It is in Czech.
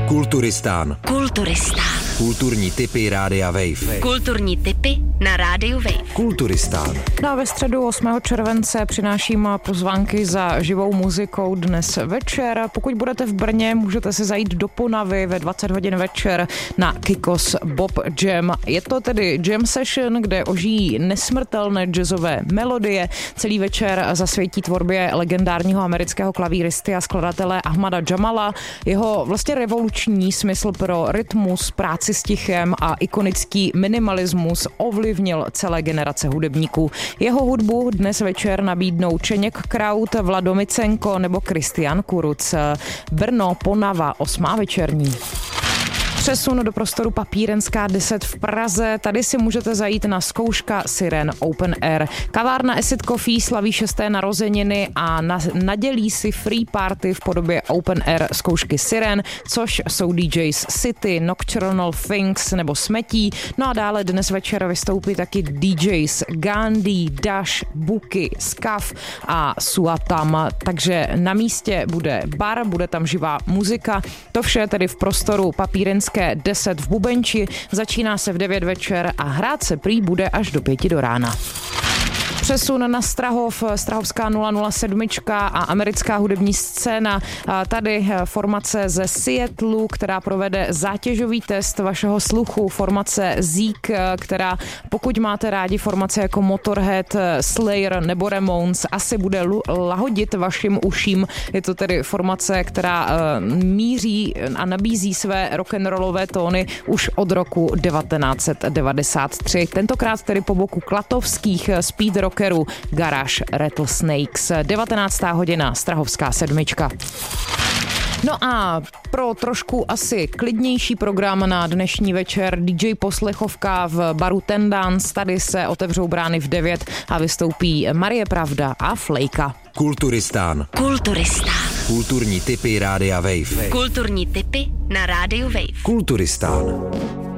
Kulturistán. Kulturní tipy Rádia Wave. Kulturní tipy na Rádiu Wave. Kulturistán. No, ve středu 8. července přináším pozvánky za živou muzikou dnes večer. Pokud budete v Brně, můžete si zajít do Ponavy ve 20 hodin večer na Kikos Bob Jam. Je to tedy jam session, kde ožijí nesmrtelné jazzové melodie. Celý večer zasvětí tvorbě legendárního amerického klavíristy a skladatele Ahmada Jamala. Jeho vlastně revoluční smysl pro rytmus, práci s tichem a ikonický minimalismus ovlivnil celé generace hudebníků. Jeho hudbu dnes večer nabídnou Čeněk Kraut, Vlado Micenko nebo Kristian Kuruc. Brno, Ponava, 8. večerní. Přesun do prostoru Papírenská 10 v Praze. Tady si můžete zajít na Zkouška Siren Open Air. Kavárna Acid Coffee slaví 6. narozeniny a nadělí si free party v podobě Open Air zkoušky Siren, což jsou DJs City, Nocturnal Things nebo Smetí. No a dále dnes večer vystoupí taky DJs Gandhi, Dash, Buky, Skav a Suatam. Takže na místě bude bar, bude tam živá muzika. To vše tedy v prostoru Papírenské 10 v Bubenči, začíná se v 9 večer a hrát se prý bude až do 5 do rána. Přesun na Strahov, Strahovská 007 a americká hudební scéna. Tady formace ze Seattlu, která provede zátěžový test vašeho sluchu. Formace Zeke, která pokud máte rádi formace jako Motorhead, Slayer nebo Ramones, asi bude lahodit vašim uším. Je to tedy formace, která míří a nabízí své rock'n'rollové tóny už od roku 1993. Tentokrát tedy po boku klatovských speed rockerů Garage Rattlesnakes. 19. hodina, Strahovská 7. No a pro trošku asi klidnější program na dnešní večer DJ Poslechovka v baru Ten Dance. Tady se otevřou brány v 9 a vystoupí Marie Pravda a Flejka. Kulturistán. Kulturní tipy Rádia Wave. Kulturní tipy na Rádiu Wave. Kulturistán.